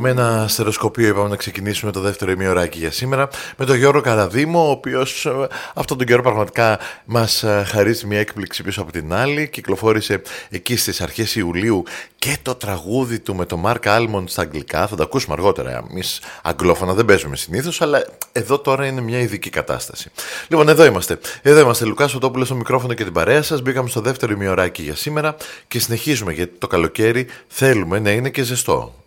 Με ένα στερεοσκοπείο είπαμε να ξεκινήσουμε το δεύτερο ημιωράκι για σήμερα με τον Γιώργο Καραδήμο, ο οποίος αυτόν τον καιρό πραγματικά μας χαρίζει μια έκπληξη πίσω από την άλλη. Κυκλοφόρησε εκεί στις αρχές Ιουλίου και το τραγούδι του με τον Μάρκ Άλμοντ στα αγγλικά. Θα το ακούσουμε αργότερα. Εμείς αγγλόφωνα δεν παίζουμε συνήθως, αλλά εδώ τώρα είναι μια ειδική κατάσταση. Λοιπόν, εδώ είμαστε. Λουκάς Φωτόπουλος στο μικρόφωνο και την παρέα σας. Μπήκαμε στο δεύτερο ημιωράκι για σήμερα και συνεχίζουμε, γιατί το καλοκαίρι θέλουμε να είναι και ζεστό.